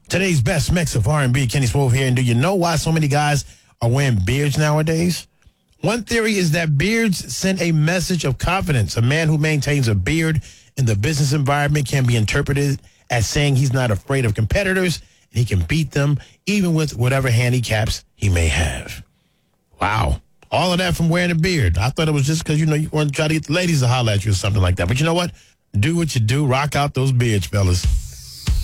Today's best mix of R&B, Kenny Smooth here. And do you know why so many guys are wearing beards nowadays? One theory is that beards send a message of confidence. A man who maintains a beard in the business environment can be interpreted as saying he's not afraid of competitors and he can beat them even with whatever handicaps he may have. Wow. All of that from wearing a beard. I thought it was just because, you want to try to get the ladies to holler at you or something like that. But you know what? Do what you do. Rock out those beards, fellas.